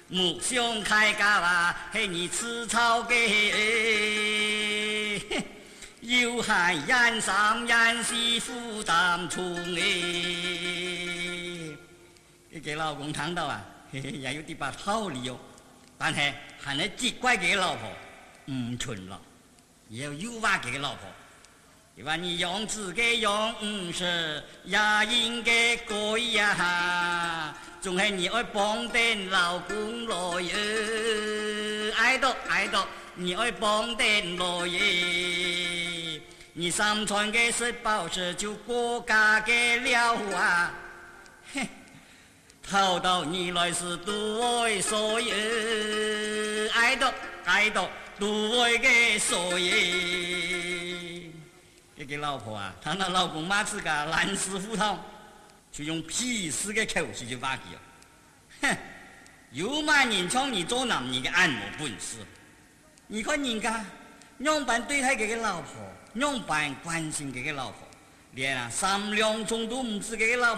木匠开家啊，嘿你吃草给，有海人上人是负担重哎。你给老公听到啊，嘿嘿，也有啲把道理哦。但係係你責怪佢老婆唔純咯，也要誘惑佢老婆。你話你樣子嘅樣唔是也應該改呀，仲係你愛幫啲老公來嘢，愛到愛到，你愛幫啲來嘢，你三川嘅水包是就國家嘅了啊，嘿。討到你來是獨愛所有，愛到獨愛嘅所有。這個老婆啊，她那老公嘛自個爛死胡同，就用鄙視嘅口氣就話佢哦，哼，有嘛人像你做男人嘅按摩本事？你看人家樣板對待佢嘅老婆，樣板關心佢嘅老婆，連3兩鐘都唔知佢嘅老婆。